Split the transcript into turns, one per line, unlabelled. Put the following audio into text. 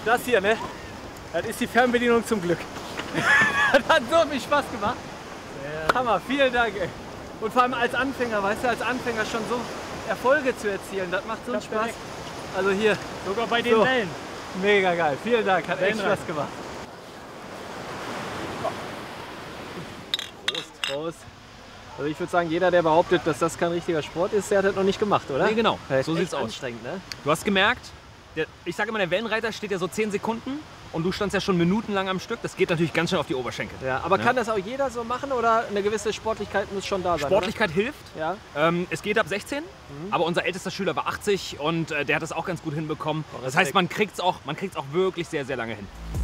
Das hier, ne? Das ist die Fernbedienung zum Glück. Das hat so viel Spaß gemacht. Hammer, vielen Dank, ey. Und vor allem als Anfänger, weißt du, als Anfänger schon so Erfolge zu erzielen, das macht so einen Spaß. Also hier.
Sogar bei den Wellen.
Mega geil, vielen Dank, hat echt Spaß gemacht. Prost. Prost. Also ich würde sagen, jeder, der behauptet, dass das kein richtiger Sport ist, der hat das noch nicht gemacht, oder?
Nee, genau.
Das ist
So sieht's
echt
aus.
Anstrengend, ne?
Du hast gemerkt, ich sage immer, der Wellenreiter steht ja so 10 Sekunden und du standst ja schon minutenlang am Stück. Das geht natürlich ganz schön auf die Oberschenkel.
Ja, aber kann das auch jeder so machen oder eine gewisse Sportlichkeit muss schon da sein?
Sportlichkeit hilft.
Ja.
Es geht ab 16, aber unser ältester Schüler war 80 und der hat das auch ganz gut hinbekommen. Das heißt, man kriegt's auch wirklich sehr, sehr lange hin.